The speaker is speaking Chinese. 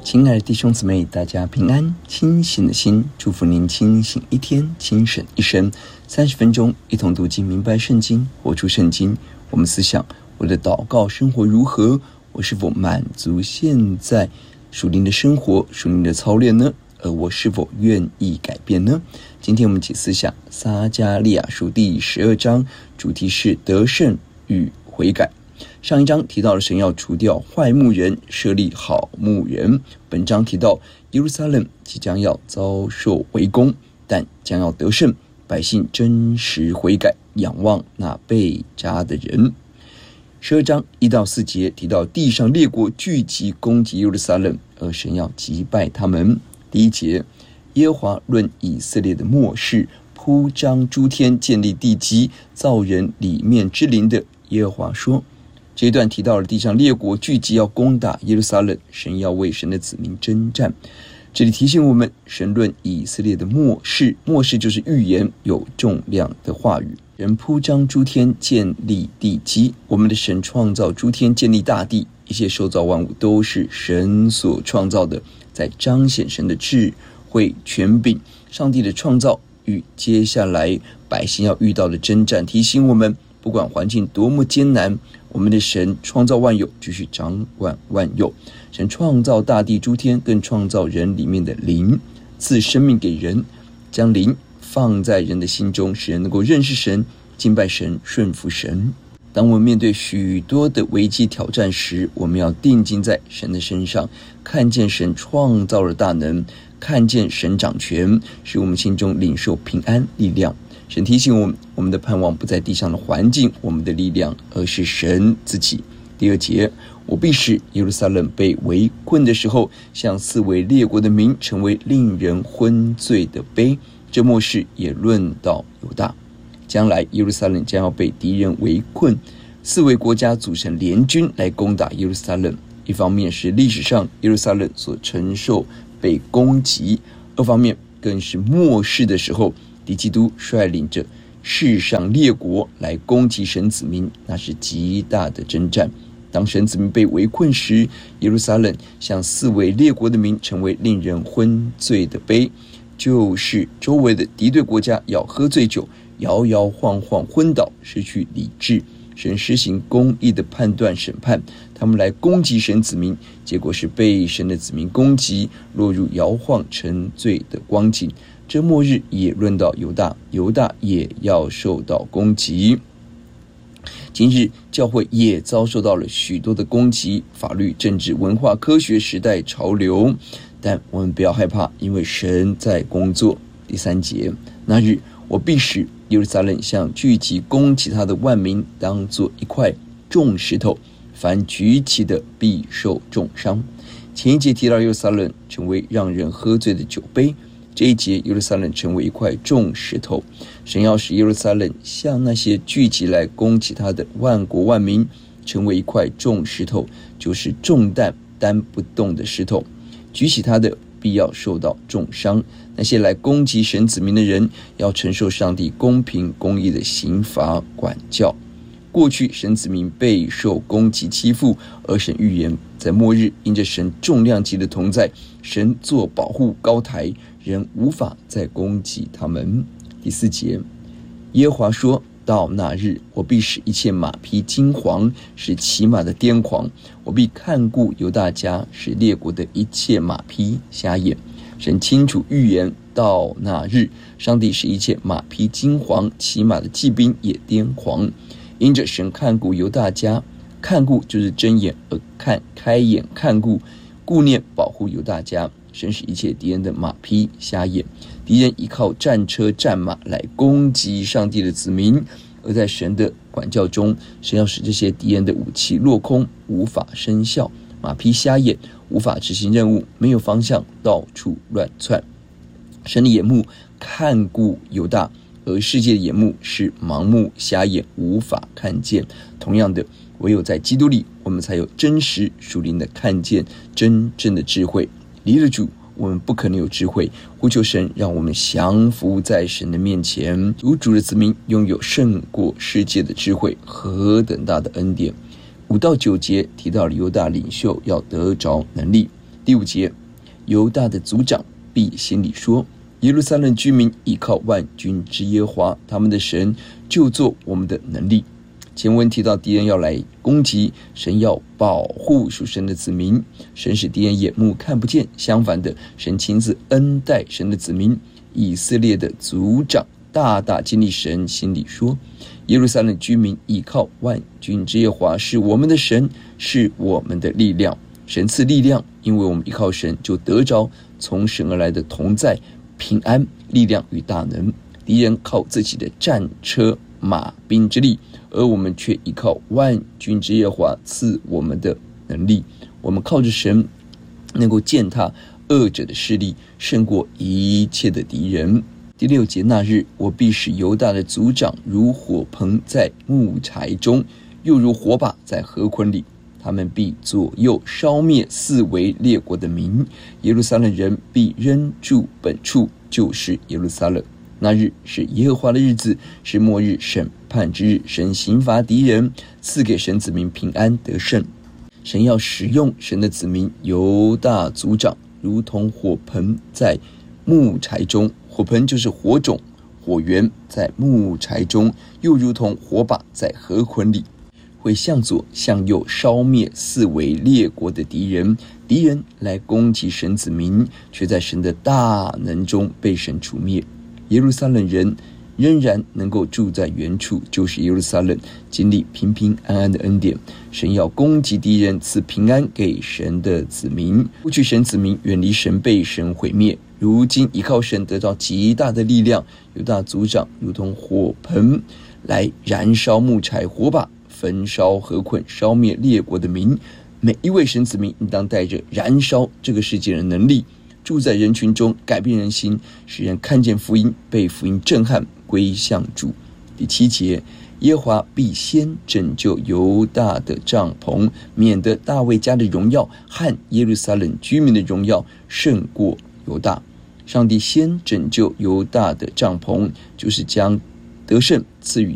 亲爱的弟兄姊妹，大家平安。清醒的心，祝福您清醒一天，精神一生。30分钟，一同读经，明白圣经，活出圣经。我们思想，我的祷告生活如何？我是否满足现在属灵的生活、属灵的操练呢？而我是否愿意改变呢？今天我们一起思想撒迦利亚书第12章，主题是得胜与悔改。上一章提到了神要除掉坏牧人，设立好牧人。本章提到耶路撒冷即将要遭受围攻，但将要得胜，百姓真实悔改，仰望那被扎的人。12章1到4节提到地上列国聚集攻击耶路撒冷，而神要击败他们。第1节，耶和华论以色列的末世，铺张诸天，建立地基，造人里面之灵的耶和华说。这一段提到了地上列国聚集要攻打耶路撒冷，神要为神的子民征战。这里提醒我们，神论以色列的末世，末世就是预言，有重量的话语。人铺张诸天，建立地基。我们的神创造诸天，建立大地，一切受造万物都是神所创造的，在彰显神的智慧权柄。上帝的创造与接下来百姓要遇到的征战，提醒我们，不管环境多么艰难，我们的神创造万有，继续掌管万有。神创造大地诸天，更创造人里面的灵，赐生命给人，将灵放在人的心中，使人能够认识神，敬拜神，顺服神。当我们面对许多的危机挑战时，我们要定睛在神的身上，看见神创造的大能，看见神掌权，使我们心中领受平安力量。神提醒我们，我们的盼望不在地上的环境，我们的力量，而是神自己。第2节，我必使耶路撒冷被围困的时候，像四围列国的民，成为令人昏醉的杯。这末世也论到犹大，将来耶路撒冷将要被敌人围困，四围国家组成联军来攻打耶路撒冷。一方面是历史上耶路撒冷所承受被攻击，二方面更是末世的时候，敌基督率领着世上列国来攻击神子民，那是极大的征战。当神子民被围困时，耶路撒冷像四围列国的民，成为令人昏醉的杯，就是周围的敌对国家要喝醉酒，摇摇晃晃昏倒，失去理智。神施行公义的判断审判，他们来攻击神子民，结果是被神的子民攻击，落入摇晃沉醉的光景。这末日也论到犹大，犹大也要受到攻击。今日教会也遭受到了许多的攻击，法律、政治、文化、科学时代潮流，但我们不要害怕，因为神在工作。第3节，那日我必使耶路撒冷像聚集攻击他的万民，当作一块重石头，凡举起的必受重伤。前一节提到耶路撒冷成为让人喝醉的酒杯，这一节耶路撒冷成为一块重石头。神要使耶路撒冷像那些聚集来攻击他的万国万民，成为一块重石头，就是重担担不动的石头，举起他的必要受到重伤。那些来攻击神子民的人，要承受上帝公平公义的刑罚管教。过去神子民备受攻击欺负，而神预言在末日，因着神重量级的同在，神做保护高台，人无法再攻击他们。第4节，耶和华说，到那日，我必使一切马匹惊惶，使骑马的癫狂。我必看顾犹大家，使列国的一切马匹瞎眼。神清楚预言，到那日，上帝使一切马匹惊惶，骑马的骑兵也癫狂。因着神看顾犹大家，看顾就是睁眼而看，开眼看顾，顾念保护犹大家。神使一切敌人的马匹瞎眼，敌人依靠战车战马来攻击上帝的子民，而在神的管教中，神要使这些敌人的武器落空，无法生效，马匹瞎眼，无法执行任务，没有方向，到处乱窜。神的眼目看顾犹大，而世界的眼目是盲目瞎眼，无法看见。同样的，唯有在基督里，我们才有真实属灵的看见，真正的智慧。离了主，我们不可能有智慧。呼求神，让我们降服在神的面前，如主的子民拥有胜过世界的智慧，何等大的恩典！5到9节提到了犹大领袖要得着能力。 第5节，犹大的族长必心里说，耶路撒冷居民倚靠万军之耶和华，他们的神就做我们的能力。前文提到敌人要来攻击，神要保护属神的子民，神使敌人眼目看不见，相反的，神亲自恩待神的子民。以色列的族长大大经历神心里说，耶路撒冷居民倚靠万军之耶和华，是我们的神，是我们的力量。神赐力量，因为我们依靠神，就得着从神而来的同在、平安、力量与大能。敌人靠自己的战车、马兵之力，而我们却依靠万军之耶和华赐我们的能力。我们靠着神，能够践踏恶者的势力，胜过一切的敌人。第6节，那日我必使犹大的族长如火棚在木柴中，又如火把在河捆里，他们必左右烧灭四围列国的民，耶路撒冷人必仍住本处，就是耶路撒冷。那日是耶和华的日子，是末日审判之日，神刑罚敌人，赐给神子民平安得胜。神要使用神的子民犹大族长，如同火盆在木柴中，火盆就是火种、火源，在木柴中，又如同火把在河捆里，会向左向右烧灭四围列国的敌人。敌人来攻击神子民，却在神的大能中被神除灭。耶路撒冷人仍然能够住在原处，就是耶路撒冷经历平平安安的恩典。神要攻击敌人，赐平安给神的子民。过去神子民远离神，被神毁灭，如今依靠神得到极大的力量。犹大族长如同火盆来燃烧木柴，火把焚烧河捆，烧灭列国的民。每一位神子民应当带着燃烧这个世界的能力，住在人群中，改变人心，使人看见福音，被福音震撼，归向主。第7节，耶和华必先拯救犹大的帐篷，免得大卫家的荣耀和耶路撒冷居民的荣耀胜过犹大。上帝先拯救犹大的帐篷，就是将得胜赐予